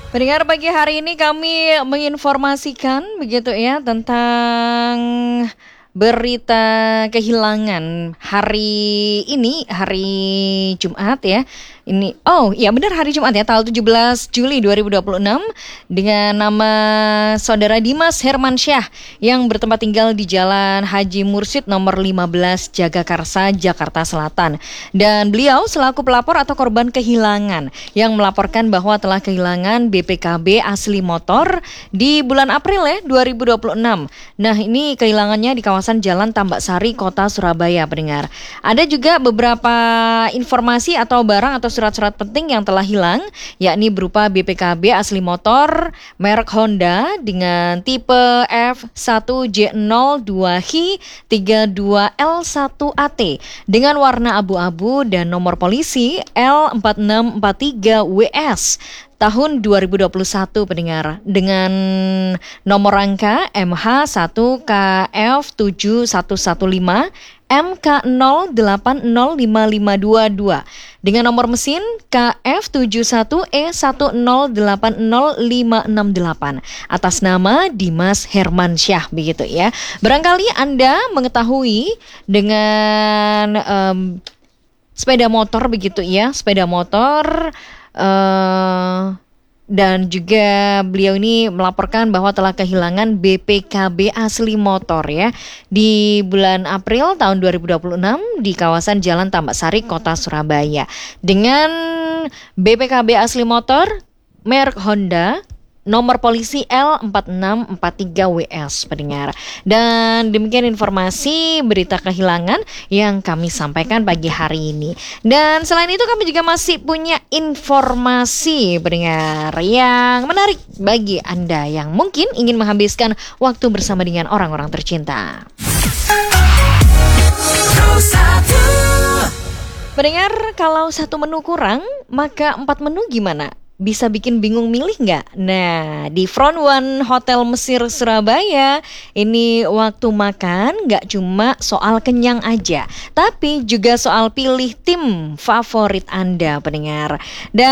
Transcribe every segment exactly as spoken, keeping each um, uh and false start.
Pendengar, pagi hari ini kami menginformasikan begitu ya tentang berita kehilangan hari ini, hari Jumat ya. Ini oh ya benar hari Jumat ya, tanggal tujuh belas Juli dua ribu dua puluh enam, dengan nama Saudara Dimas Hermansyah yang bertempat tinggal di Jalan Haji Mursyid nomor lima belas Jagakarsa, Jakarta Selatan. Dan beliau selaku pelapor atau korban kehilangan yang melaporkan bahwa telah kehilangan B P K B asli motor di bulan April ya dua ribu dua puluh enam. Nah, ini kehilangannya di kawasan Jalan Tambak Sari, Kota Surabaya, pendengar. Ada juga beberapa informasi atau barang atau surat-surat penting yang telah hilang, yakni berupa B P K B asli motor merek Honda dengan tipe F satu J nol dua H tiga dua L satu A T dengan warna abu-abu dan nomor polisi L empat enam empat tiga W S tahun dua ribu dua puluh satu, pendengar, dengan nomor rangka M H satu K F tujuh satu satu lima M K nol delapan nol lima lima dua dua dengan nomor mesin K F tujuh satu E satu nol delapan nol lima enam delapan atas nama Dimas Hermansyah, begitu ya. Barangkali Anda mengetahui dengan um, sepeda motor begitu ya, sepeda motor Uh, dan juga beliau ini melaporkan bahwa telah kehilangan B P K B asli motor ya di bulan April tahun dua ribu dua puluh enam di kawasan Jalan Tambak Sari, Kota Surabaya, dengan B P K B asli motor merek Honda nomor polisi L empat enam empat tiga W S, pendengar. Dan demikian informasi berita kehilangan yang kami sampaikan pagi hari ini. Dan selain itu kami juga masih punya informasi, pendengar, yang menarik bagi Anda yang mungkin ingin menghabiskan waktu bersama dengan orang-orang tercinta. Pendengar, kalau satu menu kurang, maka empat menu gimana? Bisa bikin bingung milih nggak? Nah, di Front One Hotel Mesir Surabaya, ini waktu makan nggak cuma soal kenyang aja, tapi juga soal pilih tim favorit Anda, pendengar.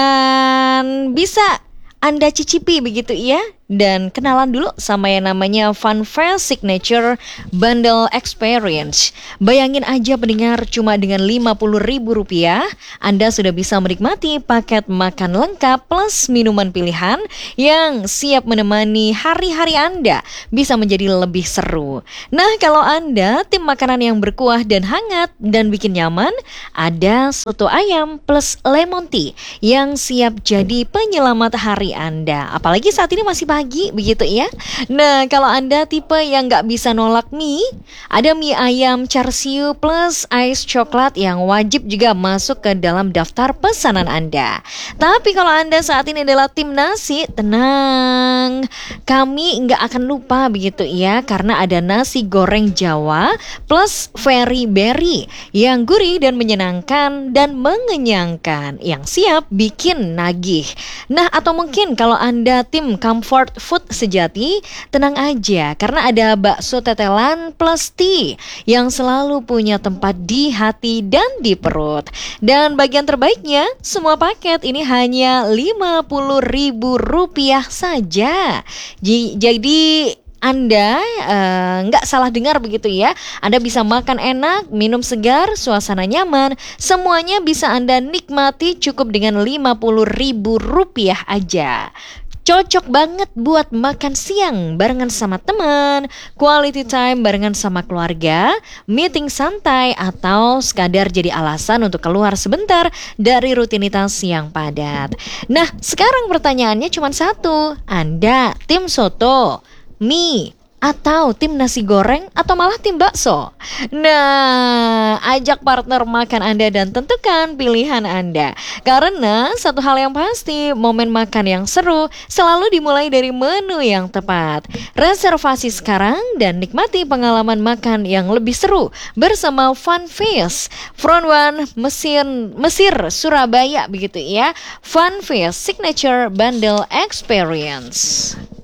Dan bisa Anda cicipi begitu ya. Dan kenalan dulu sama yang namanya Funfare Signature Bundle Experience. Bayangin aja, pendengar, cuma dengan lima puluh ribu rupiah Anda sudah bisa menikmati paket makan lengkap plus minuman pilihan yang siap menemani hari-hari Anda bisa menjadi lebih seru. Nah, kalau Anda tim makanan yang berkuah dan hangat dan bikin nyaman, ada soto ayam plus lemon tea yang siap jadi penyelamat hari Anda. Apalagi saat ini masih pagi, begitu ya. Nah, kalau Anda tipe yang nggak bisa nolak mie, ada mie ayam char siu plus ice coklat yang wajib juga masuk ke dalam daftar pesanan Anda. Tapi kalau Anda saat ini adalah tim nasi, tenang, kami nggak akan lupa begitu ya, karena ada nasi goreng Jawa plus Very Berry yang gurih dan menyenangkan dan mengenyangkan, yang siap bikin nagih. Nah, atau mungkin kalau Anda tim comfort food sejati, tenang aja karena ada bakso tetelan plus tea yang selalu punya tempat di hati dan di perut. Dan bagian terbaiknya, semua paket ini hanya lima puluh ribu rupiah saja. Jadi Anda nggak uh, salah dengar begitu ya. Anda bisa makan enak, minum segar, suasana nyaman, semuanya bisa Anda nikmati cukup dengan lima puluh ribu rupiah aja. Cocok banget buat makan siang barengan sama teman, quality time barengan sama keluarga, meeting santai, atau sekadar jadi alasan untuk keluar sebentar dari rutinitas yang padat. Nah, sekarang pertanyaannya cuma satu. Anda tim soto, mie, atau tim nasi goreng, atau malah tim bakso? Nah, ajak partner makan Anda dan tentukan pilihan Anda. Karena satu hal yang pasti, momen makan yang seru selalu dimulai dari menu yang tepat. Reservasi sekarang dan nikmati pengalaman makan yang lebih seru bersama Funfeast Front One Mesir, Mesir Surabaya, begitu ya. Funfeast Signature Bundle Experience.